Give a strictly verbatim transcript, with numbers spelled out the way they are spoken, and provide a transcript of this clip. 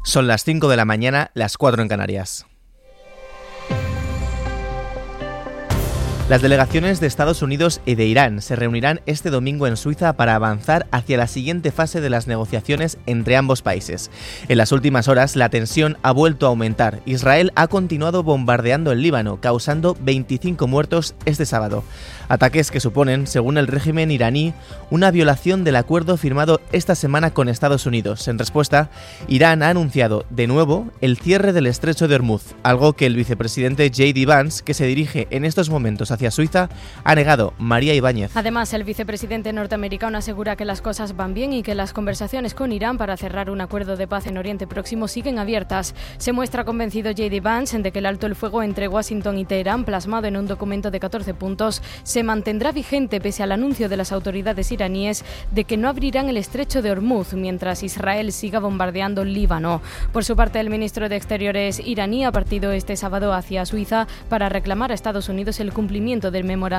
Son las cinco de la mañana, las cuatro en Canarias. Las delegaciones de Estados Unidos y de Irán se reunirán este domingo en Suiza para avanzar hacia la siguiente fase de las negociaciones entre ambos países. En las últimas horas, la tensión ha vuelto a aumentar. Israel ha continuado bombardeando el Líbano, causando veinticinco muertos este sábado. Ataques que suponen, según el régimen iraní, una violación del acuerdo firmado esta semana con Estados Unidos. En respuesta, Irán ha anunciado de nuevo el cierre del estrecho de Hormuz, algo que el vicepresidente J D Vance, que se dirige en estos momentos hacia Suiza, ha negado. María Ibáñez. Además, el vicepresidente norteamericano asegura que las cosas van bien y que las conversaciones con Irán para cerrar un acuerdo de paz en Oriente Próximo siguen abiertas. Se muestra convencido J D Vance de que el alto el fuego entre Washington y Teherán, plasmado en un documento de catorce puntos, se mantendrá vigente pese al anuncio de las autoridades iraníes de que no abrirán el estrecho de Hormuz mientras Israel siga bombardeando el Líbano. Por su parte, el ministro de Exteriores iraní ha partido este sábado hacia Suiza para reclamar a Estados Unidos el cumplimiento del memorándum